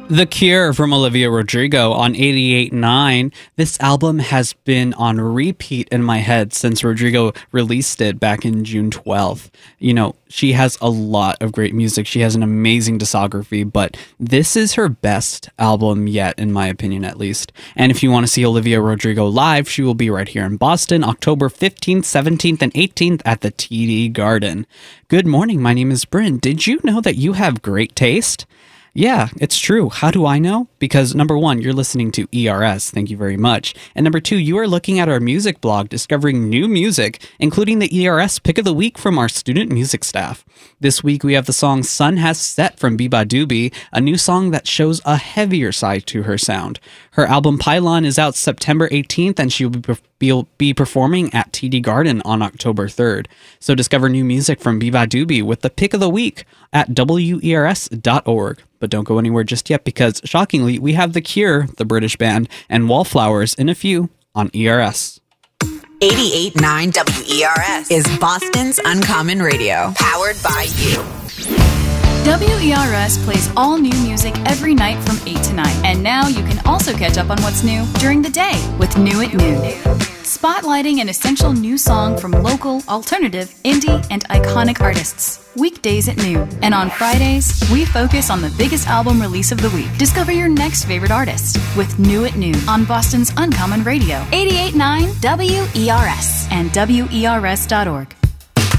The Cure from Olivia Rodrigo on 88.9. This album has been on repeat in my head since Rodrigo released it back in June 12th. You know, she has a lot of great music. She has an amazing discography, but this is her best album yet, in my opinion, at least. And if you want to see Olivia Rodrigo live, she will be right here in Boston, October 15th, 17th, and 18th at the TD Garden. Good morning, my name is Bryn. Did you know that you have great taste? Yeah, it's true. How do I know? Because number one, you're listening to ERS. Thank you very much. And number two, you are looking at our music blog, discovering new music, including the ERS Pick of the Week from our student music staff. This week, we have the song Sun Has Set from Biba Doobie, a new song that shows a heavier side to her sound. Her album Pylon is out September 18th, and she will be performing at TD Garden on October 3rd. So discover new music from Biba Doobie with the Pick of the Week at wers.org. But don't go anywhere just yet because, shockingly, we have The Cure, the British band, and Wallflowers in a few on ERS. 88.9 WERS is Boston's Uncommon Radio, powered by you. WERS plays all new music every night from 8 to 9. And now you can also catch up on what's new during the day with New at Noon. Spotlighting an essential new song from local, alternative, indie, and iconic artists. Weekdays at noon. And on Fridays, we focus on the biggest album release of the week. Discover your next favorite artist with New at Noon on Boston's Uncommon Radio. 88.9 WERS and WERS.org.